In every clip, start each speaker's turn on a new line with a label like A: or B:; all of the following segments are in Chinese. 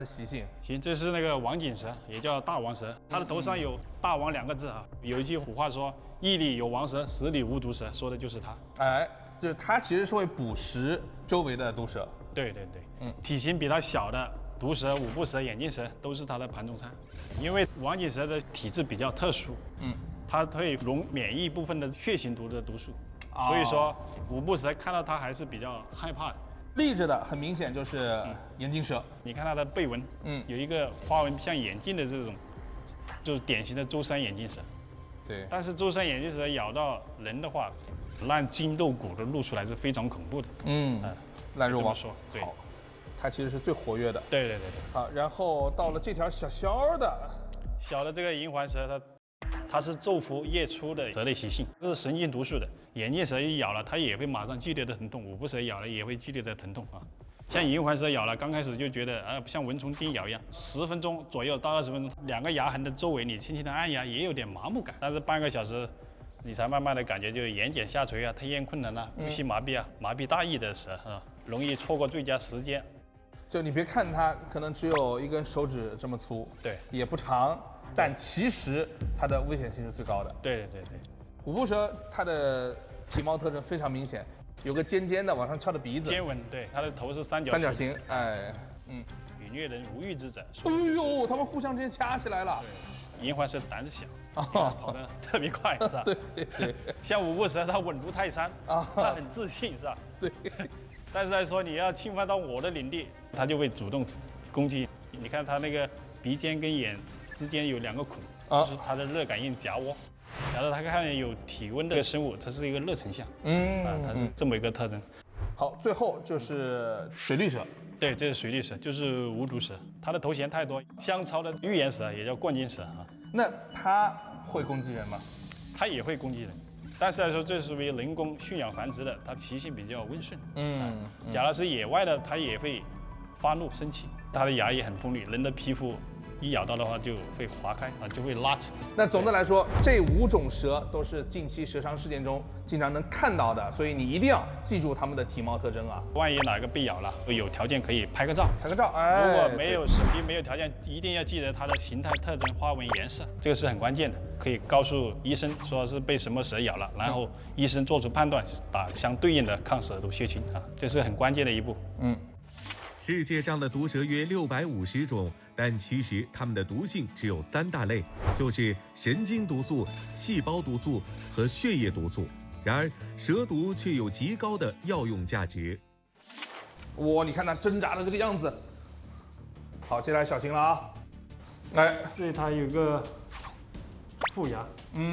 A: 习性。
B: 行，这是那个王锦蛇，也叫大王蛇，它的头上有大王2个字啊。有一句古话说，1里有王蛇，10里无毒蛇，说的就是它。
A: 哎，就是它其实是会捕食周围的毒蛇。
B: 对，体型比它小的毒蛇、五步蛇、眼镜蛇都是它的盘中餐。因为王锦蛇的体质比较特殊，它会溶免疫部分的血型毒的毒素，所以说五步蛇看到它还是比较害怕的。
A: 立着的很明显就是眼镜蛇，
B: 你看它的背纹，有一个花纹像眼镜的这种，就是典型的舟山眼镜蛇。
A: 对。
B: 但是舟山眼镜蛇咬到人的话，烂筋斗骨的露出来是非常恐怖的。
A: 烂肉王。
B: 说对。
A: 好，它其实是最活跃的。
B: 对。
A: 好，然后到了这条小的，
B: 小的这个银环蛇，它是昼伏夜出的蛇类习性，这是神经毒素的。眼镜蛇一咬了，它也会马上剧烈的疼痛；五步蛇咬了也会剧烈的疼痛啊。像银环蛇咬了，刚开始就觉得像蚊虫叮咬一样，10分钟左右到20分钟，2个牙痕的周围你轻轻的按压也有点麻木感，但是半个小时，你才慢慢的感觉就眼睑下垂啊、吞咽困难啊、呼吸麻痹啊、麻痹大意的蛇啊，容易错过最佳时间。
A: 就你别看它可能只有1根手指这么粗，
B: 对，
A: 也不长，但其实它的危险性是最高的。
B: 对。
A: 五步蛇它的体貌特征非常明显，有个尖尖的往上翘的鼻子，
B: 尖纹，对，它的头是三角
A: 形，哎，
B: 与虐人无欲之者。
A: 哎呦，他们互相之间掐起来了。
B: 对，银环蛇胆子小，跑得特别快，是吧？
A: 对。
B: 像五步蛇，它稳如泰山啊，它很自信，是吧？
A: 对。
B: 但是来说，你要侵犯到我的领地，它就会主动攻击。你看它那个鼻尖跟眼之间有2个孔，就是它的热感应夹窝。然后它看有体温的生物，它是一个热成像，它是这么一个特征。
A: 好，最后就是水绿蛇。
B: 对，这是水绿蛇，就是无毒蛇，它的头衔太多，香草的预言蛇也叫冠金蛇啊。
A: 那它会攻击人吗？
B: 它也会攻击人，但是来说，这是属于人工驯养繁殖的，它习性比较温顺。假如是野外的，它也会发怒生气，它的牙也很锋利，人的皮肤一咬到的话就会划开啊，就会拉扯。
A: 那总的来说，这5种蛇都是近期蛇伤事件中经常能看到的，所以你一定要记住它们的体貌特征啊。
B: 万一哪个被咬了，有条件可以拍个照。
A: 哎，
B: 如果没有视频、没有条件，一定要记得它的形态特征、花纹、颜色，这个是很关键的。可以告诉医生说是被什么蛇咬了，然后医生做出判断，打相对应的抗蛇毒血清啊，这是很关键的一步。
C: 世界上的毒蛇约650种，但其实它们的毒性只有3大类，就是神经毒素、细胞毒素和血液毒素。然而，蛇毒却有极高的药用价值。
A: 哇，你看它挣扎的这个样子。好，接下来小心了啊！哎，
B: 这里它有个副牙，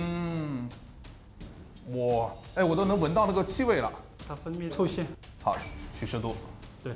A: 哇，哎，我都能闻到那个气味了。
B: 它分泌臭腺。
A: 好，取蛇毒。
B: 对。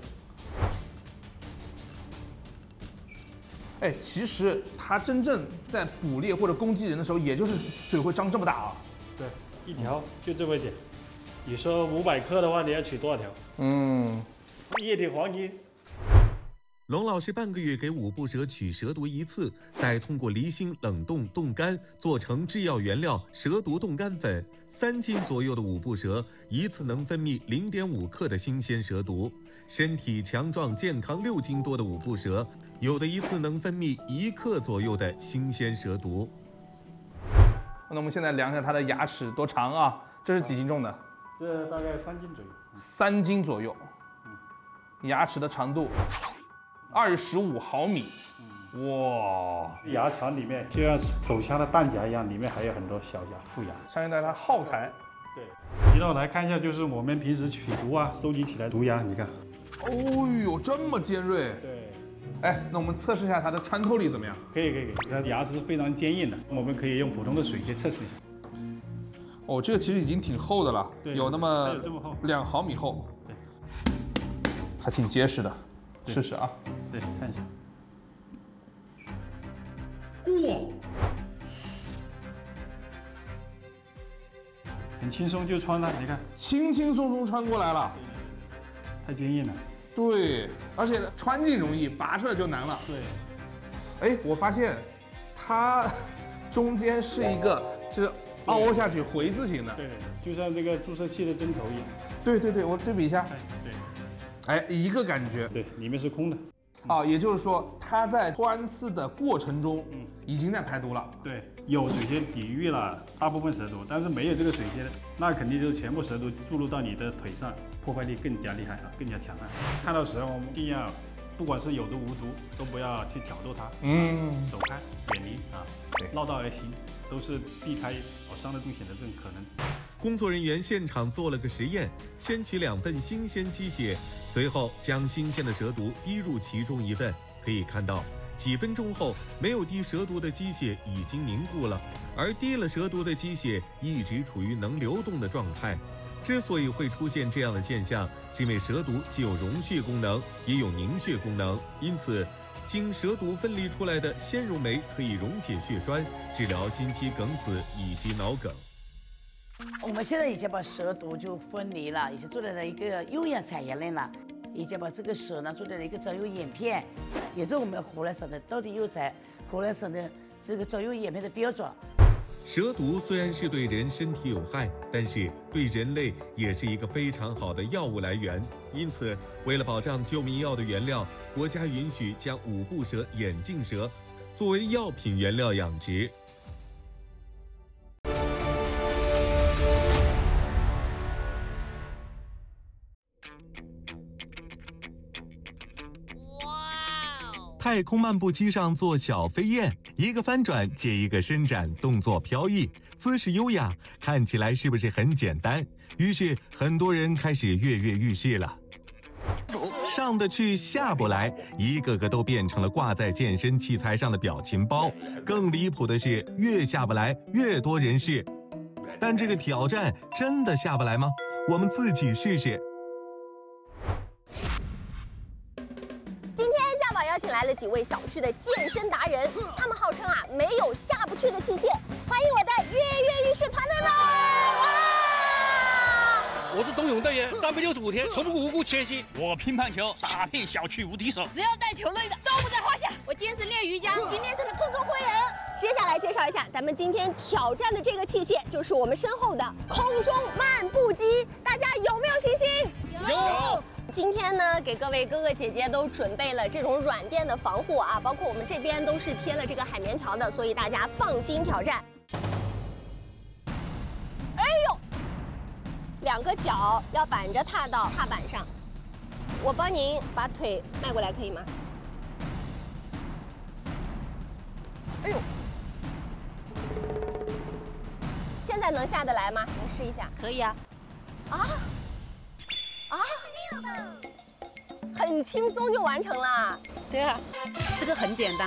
A: 哎，其实它真正在捕猎或者攻击人的时候，也就是嘴会张这么大啊。
B: 对，一条就这么一点。你说500克的话，你要取多少条？液体黄金。
C: 龙老师半个月给五步蛇取蛇毒1次，再通过离心冷冻冻干做成制药原料蛇毒冻干粉。3斤左右的五步蛇一次能分泌0.5克的新鲜蛇毒，身体强壮健康6斤多的五步蛇，有的一次能分泌1克左右的新鲜蛇毒。
A: 那我们现在量一下它的牙齿多长啊？这是几斤重的？
B: 这大概3斤左右。
A: 3斤左右。牙齿的长度25毫米。哇！
B: 牙槽里面就像手枪的弹夹一样，里面还有很多小牙、副牙。
A: 相信大家耗材。
B: 对。移到来看一下，就是我们平时取毒啊，收集起来毒牙，你看。
A: 哦呦，这么尖锐。
B: 对。
A: 哎，那我们测试一下它的穿透力怎么样？
B: 可以，它牙齿非常坚硬的，我们可以用普通的水去测试一下。
A: 哦，这个其实已经挺厚的了，有那么2毫米厚。
B: 对。
A: 还挺结实的，试试啊。
B: 对，看一下。
A: 哇，
B: 很轻松就穿了，你看，
A: 轻轻松松穿过来了，
B: 太坚硬了。
A: 对，而且穿进容易，拔出来就难了。
B: 对。
A: 哎，我发现它中间是一个就是凹下去回字形的。
B: 对，就像这个注射器的针头一样。
A: 对，我对比一下。
B: 对。
A: 哎，一个感觉。
B: 对，里面是空的。
A: 啊，也就是说它在穿刺的过程中，已经在排毒了。
B: 对，有水仙抵御了大部分蛇毒，但是没有这个水仙，那肯定就是全部蛇毒注入到你的腿上，破坏力更加厉害啊，更加强悍。看到蛇，我们一定要，不管是有毒无毒，都不要去挑逗它，走开，远离啊，绕道而行，都是避开伤了动血的这种可能。
C: 工作人员现场做了个实验，先取2份新鲜鸡血，随后将新鲜的蛇毒滴入其中1份。可以看到，几分钟后，没有滴蛇毒的鸡血已经凝固了，而滴了蛇毒的鸡血一直处于能流动的状态。之所以会出现这样的现象，是因为蛇毒既有溶血功能，也有凝血功能，因此经蛇毒分离出来的纤溶酶可以溶解血栓，治疗心肌梗死以及脑梗。
D: 我们现在已经把蛇毒就分离了，已经做了一个优养产业链了，已经把这个蛇呢做了一个专有眼片，也是我们湖南省的道地药材，湖南省的这个专有眼片的标准。
C: 蛇毒虽然是对人身体有害，但是对人类也是一个非常好的药物来源。因此，为了保障救命药的原料，国家允许将五步蛇、眼镜蛇作为药品原料养殖。太空漫步机上做小飞燕，一个翻转接一个伸展，动作飘逸，姿势优雅，看起来是不是很简单？于是很多人开始跃跃欲试了。上得去下不来，一个个都变成了挂在健身器材上的表情包。更离谱的是，越下不来越多人试。但这个挑战真的下不来吗？我们自己试试。
E: 邀请来了几位小区的健身达人，他们号称没有下不去的器械。欢迎我的跃跃欲试团队们！
F: 我是冬泳队员，365天从不缺席。我乒乓球打遍小区无敌手，
E: 只要带球类的都不在话下。我坚持练瑜伽，已经练成了空中飞人。接下来介绍一下咱们今天挑战的这个器械，就是我们身后的空中漫步机。大家有没有信心？
F: 有。
E: 今天呢，给各位哥哥姐姐都准备了这种软垫的防护啊，包括我们这边都是贴了这个海绵条的，所以大家放心挑战。哎呦，2个脚要板着踏到踏板上，我帮您把腿迈过来，可以吗？哎呦，现在能下得来吗？您试一下。
D: 可以啊。
E: 很轻松就完成了。
D: 对啊，这个很简单，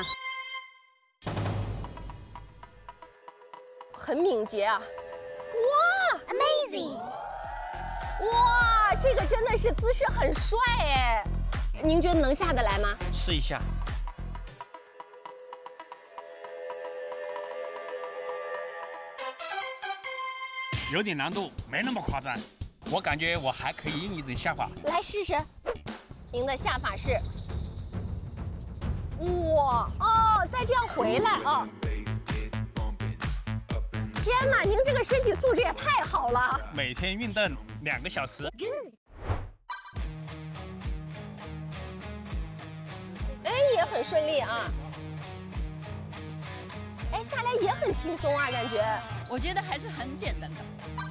E: 很敏捷啊！哇 ，amazing！ 哇，这个真的是姿势很帅哎！您觉得能下得来吗？
F: 试一下。有点难度，没那么夸张。我感觉我还可以用一种下法。
E: 来试试。您的下法是，哇哦，再这样回来啊！天哪，您这个身体素质也太好了！
F: 每天运动2个小时。
E: 哎，也很顺利啊。哎，下来也很轻松啊，感觉。
D: 我觉得还是很简单的。